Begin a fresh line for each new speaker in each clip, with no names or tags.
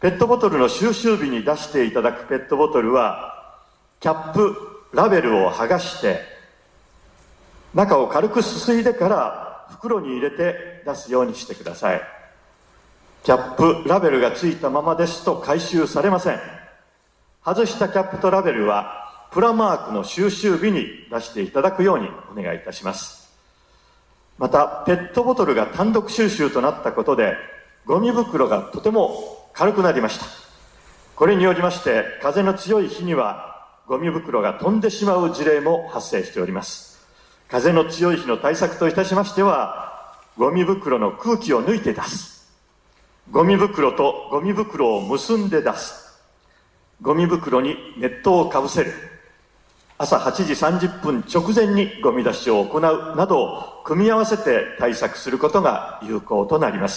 ペットボトルの収集日に出していただくペットボトルは、キャップ、ラベルを剥がして、中を軽くすすいでから袋に入れて出すようにしてください。キャップ、ラベルがついたままですと回収されません。外したキャップとラベルは、プラマークの収集日に出していただくようにお願いいたします。また、ペットボトルが単独収集となったことで、ゴミ袋がとても軽くなりました。これによりまして、風の強い日には、ゴミ袋が飛んでしまう事例も発生しております。風の強い日の対策といたしましては、ゴミ袋の空気を抜いて出す。ゴミ袋とゴミ袋を結んで出す。ゴミ袋にネットをかぶせる。朝8時30分直前にゴミ出しを行うなどを組み合わせて対策することが有効となります。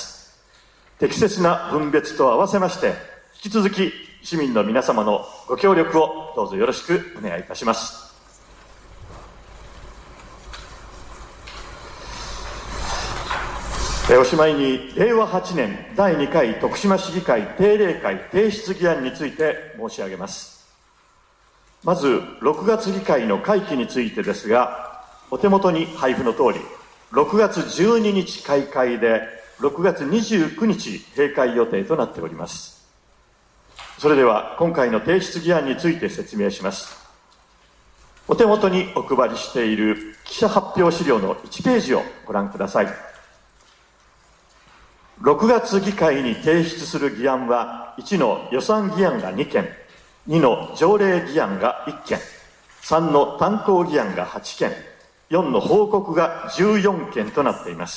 適切な分別と合わせまして、引き続き市民の皆様のご協力をどうぞよろしくお願いいたします。おしまいに、令和8年第2回徳島市議会定例会提出議案について申し上げます。まず、6月議会の会期についてですが、お手元に配布の通り、6月12日開会で、6月29日閉会予定となっております。それでは、今回の提出議案について説明します。お手元にお配りしている記者発表資料の1ページをご覧ください。6月議会に提出する議案は、1の予算議案が2件、2の条例議案が1件、3の単行議案が8件、4の報告が14件となっています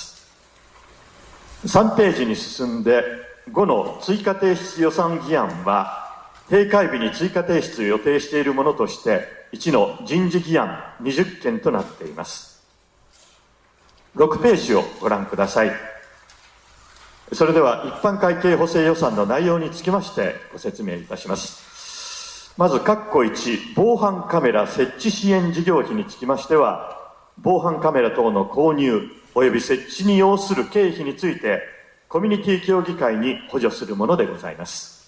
。3ページに進んで、5の追加提出予算議案は、閉会日に追加提出を予定しているものとして、1の人事議案20件となっています。6ページをご覧ください。それでは一般会計補正予算の内容につきましてご説明いたします。まず、括弧1、防犯カメラ設置支援事業費につきましては、防犯カメラ等の購入及び設置に要する経費について、コミュニティ協議会に補助するものでございます。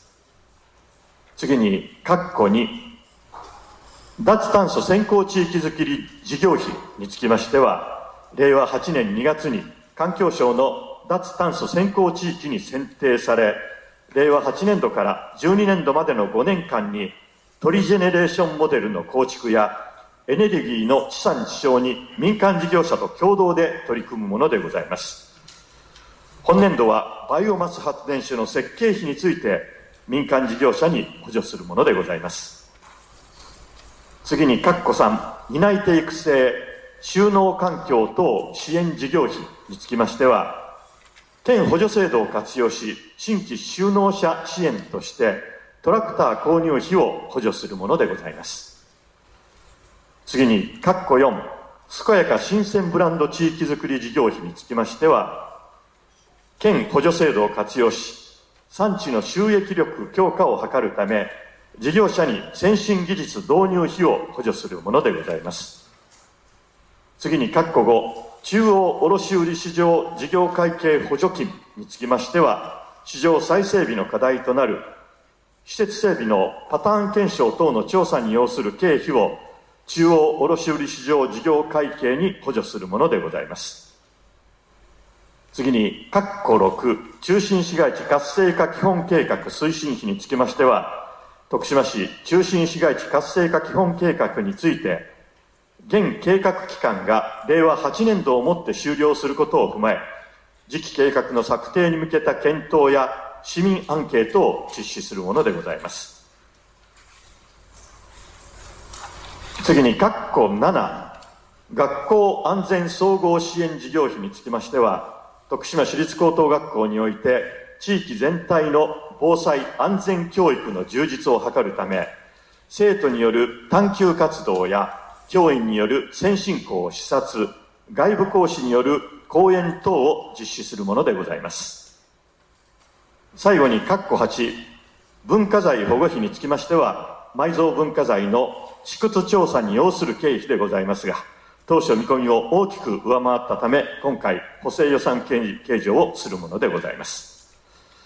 次に、括弧2、脱炭素先行地域づくり事業費につきましては、令和8年2月に環境省の脱炭素先行地域に選定され、令和8年度から12年度までの5年間に、トリジェネレーションモデルの構築や、エネルギーの地産地消に民間事業者と共同で取り組むものでございます。本年度はバイオマス発電所の設計費について、民間事業者に補助するものでございます。次に、括弧3、担い手育成、就農環境等支援事業費につきましては、県補助制度を活用し、新規就農者支援として、トラクター購入費を補助するものでございます。次に、括弧4、健やか新鮮ブランド地域づくり事業費につきましては、県補助制度を活用し、産地の収益力強化を図るため、事業者に先進技術導入費を補助するものでございます。次に、括弧5、中央卸売市場事業会計補助金につきましては、市場再整備の課題となる施設整備のパターン検証等の調査に要する経費を中央卸売市場事業会計に補助するものでございます。次に、括弧6、中心市街地活性化基本計画推進費につきましては、徳島市中心市街地活性化基本計画について、現計画期間が令和8年度をもって終了することを踏まえ、次期計画の策定に向けた検討や市民アンケートを実施するものでございます。次に、括弧7、学校安全総合支援事業費につきましては、徳島市立高等学校において、地域全体の防災安全教育の充実を図るため、生徒による探究活動や教員による先進校視察、外部講師による講演等を実施するものでございます。最後に、括弧8、文化財保護費につきましては、埋蔵文化財の蓄掘調査に要する経費でございますが、当初見込みを大きく上回ったため、今回補正予算計上をするものでございます。